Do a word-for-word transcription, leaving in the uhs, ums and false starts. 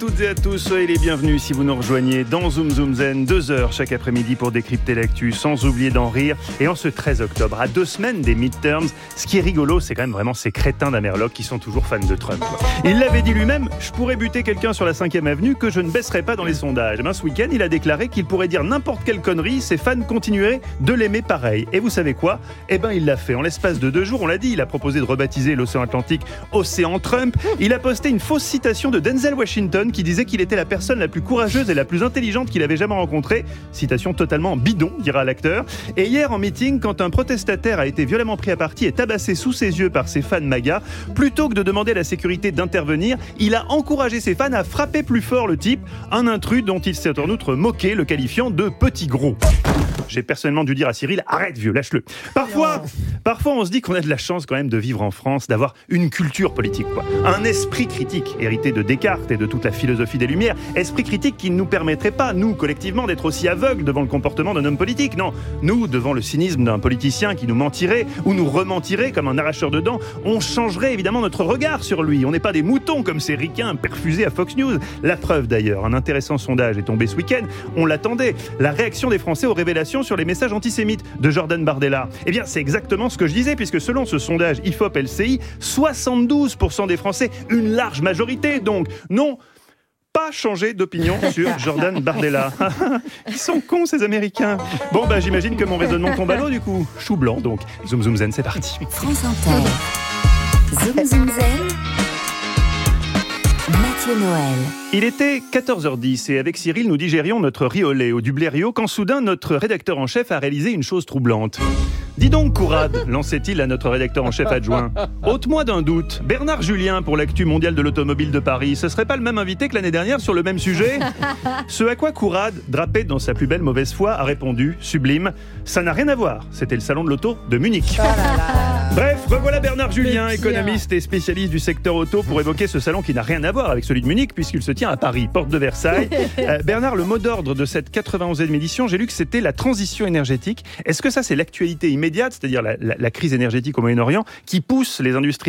toutes et à tous, soyez les bienvenus si vous nous rejoignez dans Zoom Zoom Zen, deux heures chaque après-midi pour décrypter l'actu, sans oublier d'en rire. Et en ce treize octobre, à deux semaines des midterms, ce qui est rigolo, c'est quand même vraiment ces crétins d'Amerloc qui sont toujours fans de Trump. Il l'avait dit lui-même, je pourrais buter quelqu'un sur la cinquième avenue que je ne baisserai pas dans les sondages. Et bien, ce week-end, il a déclaré qu'il pourrait dire n'importe quelle connerie, ses fans continueraient de l'aimer pareil. Et vous savez quoi ? Eh ben, il l'a fait. En l'espace de deux jours, on l'a dit, il a proposé de rebaptiser l'océan Atlantique Océan Trump. Il a posté une fausse citation de Denzel Washington qui disait qu'il était la personne la plus courageuse et la plus intelligente qu'il avait jamais rencontrée. Citation totalement bidon, dira l'acteur. Et hier en meeting, quand un protestataire a été violemment pris à partie et tabassé sous ses yeux par ses fans MAGA, plutôt que de demander à la sécurité d'intervenir, il a encouragé ses fans à frapper plus fort le type, un intrus dont il s'est en outre moqué, le qualifiant de petit gros. J'ai personnellement dû dire à Cyril, arrête vieux, lâche-le. Parfois, parfois on se dit qu'on a de la chance quand même de vivre en France, d'avoir une culture politique, quoi. Un esprit critique, hérité de Descartes et de toute la philosophie des Lumières. Esprit critique qui ne nous permettrait pas, nous, collectivement, d'être aussi aveugles devant le comportement d'un homme politique. Non, nous, devant le cynisme d'un politicien qui nous mentirait ou nous rementirait comme un arracheur de dents, on changerait évidemment notre regard sur lui. On n'est pas des moutons comme ces ricains perfusés à Fox News. La preuve d'ailleurs, un intéressant sondage est tombé ce week-end. On l'attendait. La réaction des Français aux révélations sur les messages antisémites de Jordan Bardella. Eh bien, c'est exactement ce que je disais, puisque selon ce sondage I F O P L C I, soixante-douze pour cent des Français, une large majorité donc, non, pas changer d'opinion sur Jordan Bardella. Ils sont cons ces Américains. Bon bah j'imagine que mon raisonnement tombe à l'eau du coup. Chou blanc donc. Zoom Zoom Zen, c'est parti. France Inter. Zoom Zoom Zen. Mathieu Noël. Il était quatorze heures dix et avec Cyril, nous digérions notre riz au lait au Dublério quand soudain notre rédacteur en chef a réalisé une chose troublante. Dis donc, Courade, lançait-il à notre rédacteur en chef adjoint. Ôte-moi d'un doute. Bernard Julien pour l'actu mondiale de l'automobile de Paris, ce serait pas le même invité que l'année dernière sur le même sujet ? Ce à quoi Courade, drapé dans sa plus belle mauvaise foi, a répondu, sublime, ça n'a rien à voir. C'était le salon de l'auto de Munich. Oh là là. Bref, revoilà Bernard Julien, économiste et spécialiste du secteur auto, pour évoquer ce salon qui n'a rien à voir avec celui de Munich puisqu'il se tient à Paris, porte de Versailles. Euh, Bernard, le mot d'ordre de cette quatre-vingt-onzième édition, j'ai lu que c'était la transition énergétique. Est-ce que ça, c'est l'actualité immédiate, c'est-à-dire la, la, la crise énergétique au Moyen-Orient, qui pousse les industries